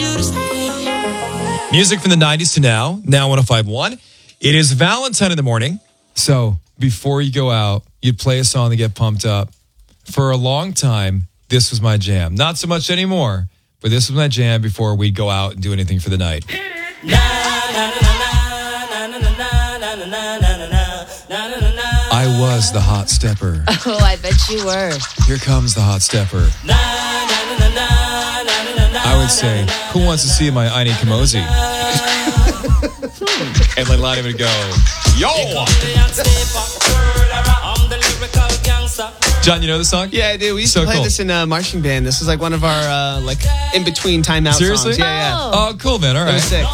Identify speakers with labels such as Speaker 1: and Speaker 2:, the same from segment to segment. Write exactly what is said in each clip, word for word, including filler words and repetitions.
Speaker 1: Music from the nineties to now, now one oh five point one. It is Valentine in the morning. So before you go out, you'd play a song to get pumped up. For a long time, this was my jam. Not so much anymore, but this was my jam before we'd go out and do anything for the night. I was the hot stepper.
Speaker 2: Oh, I bet you were.
Speaker 1: Here comes the hot stepper. I would say, who wants to see my Aini Kamosi? And let Lottie would go, yo! John, you know the song?
Speaker 3: Yeah, I do. We used
Speaker 1: So
Speaker 3: to play
Speaker 1: cool.
Speaker 3: this in a marching band. This was like one of our uh, like in between timeout
Speaker 1: Seriously?
Speaker 3: songs. Yeah, yeah.
Speaker 1: Oh, cool, man. All
Speaker 3: That was
Speaker 1: right.
Speaker 3: sick.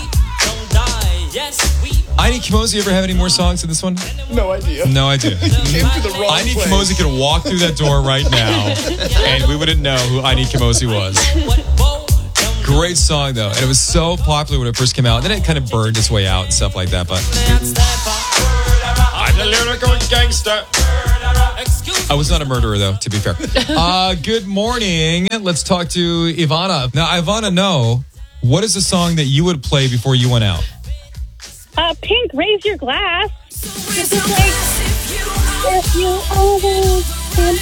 Speaker 1: Aini Kamosi ever have any more songs than this one?
Speaker 3: No idea.
Speaker 1: No idea.
Speaker 3: Came to the wrong
Speaker 1: Aini
Speaker 3: place.
Speaker 1: Kamosi could walk through that door right now, and we wouldn't know who Aini Kamosi was. Great song, though. And it was so popular when it first came out. And then it kind of burned its way out and stuff like that. But I'm a lyrical gangster. I was not a murderer, though, to be fair. Uh, good morning. Let's talk to Ivana. Now, Ivana, know, what is the song that you would play before you went out?
Speaker 4: Uh, Pink, Raise Your Glass. It's like, if you always and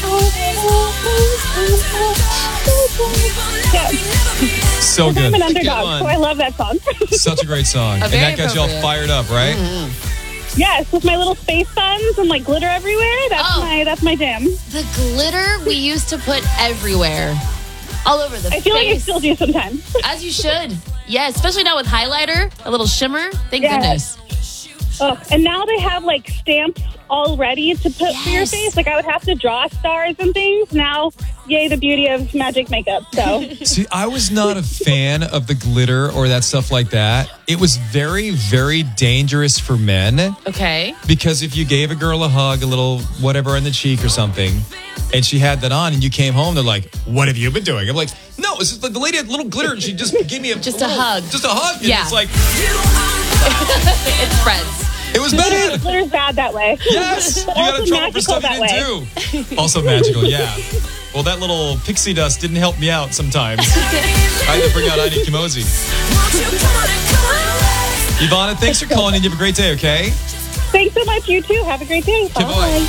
Speaker 4: always yeah.
Speaker 1: So
Speaker 4: I'm
Speaker 1: good.
Speaker 4: an underdog, so I love that song.
Speaker 1: Such a great song. And
Speaker 2: very
Speaker 1: that got you all
Speaker 2: appropriate.
Speaker 1: fired up, right?
Speaker 4: Mm-hmm. Yes, with my little space buns and like glitter everywhere. That's
Speaker 2: Oh.
Speaker 4: my that's my jam.
Speaker 2: The glitter we used to put everywhere. All over the
Speaker 4: I feel like I
Speaker 2: face.
Speaker 4: still do sometimes.
Speaker 2: As you should. Yeah, especially now with highlighter, a little shimmer. Thank
Speaker 4: Yes.
Speaker 2: goodness.
Speaker 4: Ugh. And now they have like stamps all ready to put for your
Speaker 2: Yes.
Speaker 4: face. Like I would have to draw stars and things. Now, yay, the beauty of magic makeup. So
Speaker 1: See, I was not a fan of the glitter or that stuff like that. It was very, very dangerous for men
Speaker 2: Okay.
Speaker 1: because if you gave a girl a hug, a little whatever on the cheek or something, and she had that on and you came home, they're like, what have you been doing? I'm like, no, it's just like the lady had little glitter and she just gave me a
Speaker 2: Just
Speaker 1: a
Speaker 2: a
Speaker 1: little-
Speaker 2: hug.
Speaker 1: Just a hug. And
Speaker 2: Yeah.
Speaker 1: it's like,
Speaker 2: It spreads.
Speaker 1: it was
Speaker 4: glitter,
Speaker 1: bad.
Speaker 4: glitter's bad that way.
Speaker 1: Yes, you
Speaker 4: But
Speaker 1: got in
Speaker 4: also
Speaker 1: trouble for
Speaker 4: magical
Speaker 1: stuff
Speaker 4: that
Speaker 1: you
Speaker 4: way.
Speaker 1: didn't do. Also magical, yeah. Well, that little pixie dust didn't help me out sometimes. I had to bring out Aini Kamosi. Ivana, thanks for calling and you have a great day, okay?
Speaker 4: Thanks so much. You too. Have a great day.
Speaker 1: Okay, bye.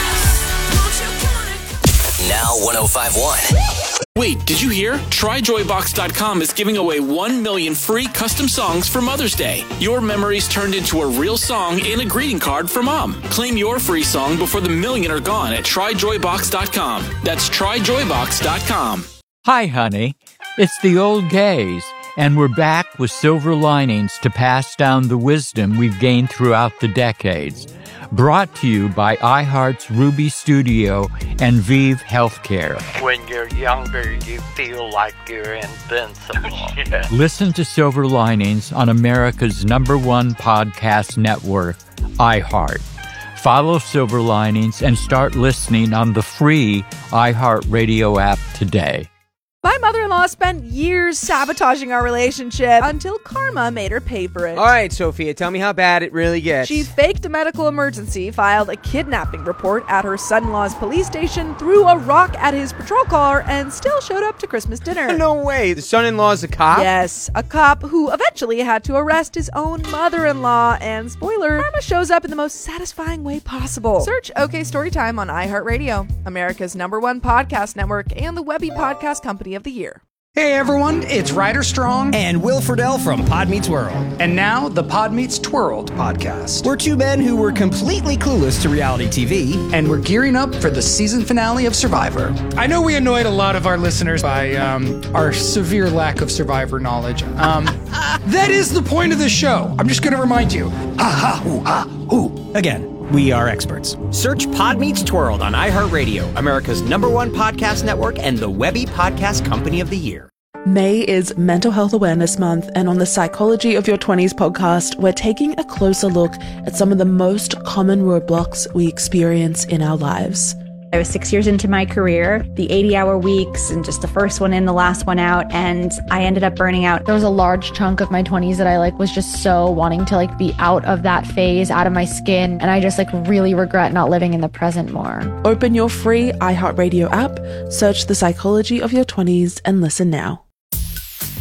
Speaker 5: Now one oh five point one.
Speaker 6: Wait, did you hear? Try Joy Box dot com is giving away one million free custom songs for Mother's Day. Your memories turned into a real song and a greeting card for Mom. Claim your free song before the million are gone at Try Joy Box dot com. That's Try Joy Box dot com.
Speaker 7: Hi, honey. It's the old gays, and we're back with silver linings to pass down the wisdom we've gained throughout the decades. Brought to you by iHeart's Ruby Studio and Vive Healthcare.
Speaker 8: When you're younger, you feel like you're invincible. Yeah.
Speaker 7: Listen to Silver Linings on America's number one podcast network, iHeart. Follow Silver Linings and start listening on the free iHeartRadio app today.
Speaker 9: My mother-in-law spent years sabotaging our relationship until karma made her pay for it.
Speaker 3: All right, Sophia, tell me how bad it really gets.
Speaker 9: She faked a medical emergency, filed a kidnapping report at her son-in-law's police station, threw a rock at his patrol car, and still showed up to Christmas dinner.
Speaker 3: No way. The son-in-law's a cop?
Speaker 9: Yes, a cop who eventually had to arrest his own mother-in-law. And spoiler, karma shows up in the most satisfying way possible. Search OK Storytime on iHeartRadio, America's number one podcast network and the Webby Podcast Company of the Year.
Speaker 10: Hey everyone, it's Ryder Strong
Speaker 11: and Will Friedle from Pod Meets World.
Speaker 10: And now the Pod Meets Twirled podcast.
Speaker 11: We're two men who were completely clueless to reality T V.
Speaker 10: And we're gearing up for the season finale of Survivor. I know we annoyed a lot of our listeners by um, our severe lack of Survivor knowledge. Um, that is the point of this show. I'm just going to remind you.
Speaker 11: Aha, ooh, ah, ooh. Again, we are experts. Search Pod Meets Twirled on iHeartRadio, America's number one podcast network and the Webby Podcast Company of the Year.
Speaker 12: May is Mental Health Awareness Month, and on the Psychology of Your twenties podcast, we're taking a closer look at some of the most common roadblocks we experience in our lives.
Speaker 13: I was six years into my career, the eighty-hour weeks, and just the first one in, the last one out, and I ended up burning out.
Speaker 14: There was a large chunk of my twenties that I like was just so wanting to like be out of that phase, out of my skin, and I just like really regret not living in the present more.
Speaker 12: Open your free iHeartRadio app, search The Psychology of Your twenties, and listen now.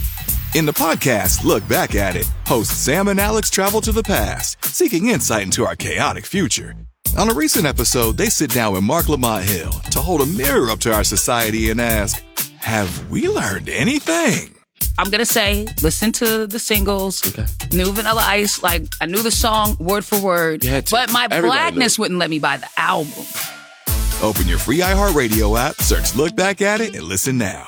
Speaker 15: In the podcast, Look Back at It, hosts Sam and Alex travel to the past, seeking insight into our chaotic future. On a recent episode, they sit down with Mark Lamont Hill to hold a mirror up to our society and ask, have we learned anything?
Speaker 16: I'm going to say, listen to the singles, okay. New Vanilla Ice, like, I knew the song word for word, but my blackness wouldn't let me buy the album.
Speaker 15: Open your free iHeartRadio app, search Look Back at It, and listen now.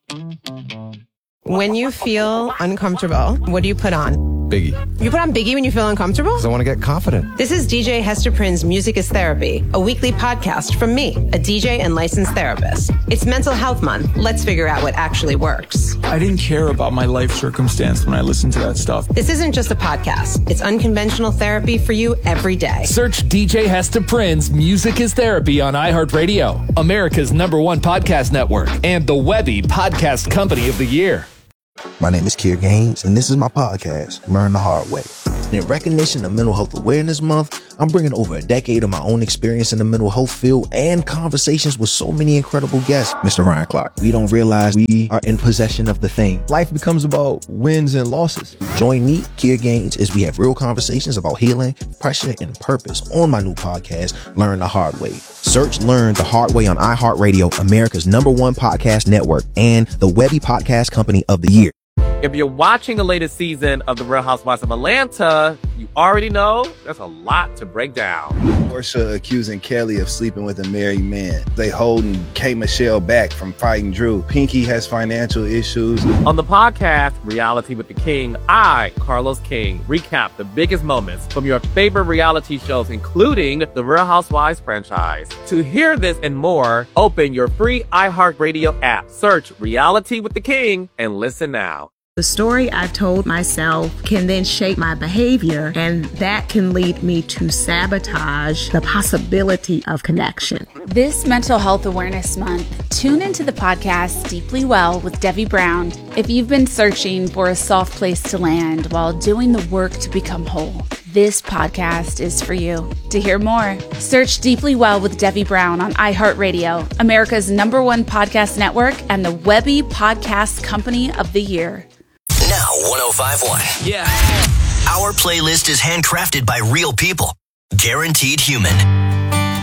Speaker 17: When you feel uncomfortable, what do you put on?
Speaker 18: Biggie.
Speaker 17: You put on Biggie when you feel uncomfortable?
Speaker 18: Because I want to get confident.
Speaker 17: This is D J Hester Prynne's Music is Therapy, a weekly podcast from me, a D J and licensed therapist. It's Mental Health Month. Let's figure out what actually works.
Speaker 19: I didn't care about my life circumstance when I listened to that stuff.
Speaker 17: This isn't just a podcast. It's unconventional therapy for you every day.
Speaker 20: Search D J Hester Prynne's Music is Therapy on iHeartRadio, America's number one podcast network, and the Webby Podcast Company of the Year.
Speaker 21: My name is Kier Gaines, and this is my podcast, Learn the Hard Way. In recognition of Mental Health Awareness Month, I'm bringing over a decade of my own experience in the mental health field and conversations with so many incredible guests. Mister Ryan Clark, we don't realize we are in possession of the thing. Life becomes about wins and losses. Join me, Kier Gaines, as we have real conversations about healing, pressure, and purpose on my new podcast, Learn the Hard Way. Search Learn the Hard Way on iHeartRadio, America's number one podcast network, and the Webby Podcast Company of the Year.
Speaker 22: If you're watching the latest season of The Real Housewives of Atlanta, you already know there's a lot to break down.
Speaker 23: Porsha accusing Kelly of sleeping with a married man. They holding K. Michelle back from fighting Drew. Pinky has financial issues.
Speaker 22: On the podcast, Reality with the King, I, Carlos King, recap the biggest moments from your favorite reality shows, including the Real Housewives franchise. To hear this and more, open your free iHeartRadio app, search Reality with the King, and listen now.
Speaker 24: The story I've told myself can then shape my behavior, and that can lead me to sabotage the possibility of connection.
Speaker 25: This Mental Health Awareness Month, tune into the podcast Deeply Well with Debbie Brown. If you've been searching for a soft place to land while doing the work to become whole, this podcast is for you. To hear more, search Deeply Well with Debbie Brown on iHeartRadio, America's number one podcast network, and the Webby Podcast Company of the Year.
Speaker 5: Now one oh five point one.
Speaker 22: Yeah.
Speaker 5: Our playlist is handcrafted by real people. Guaranteed human.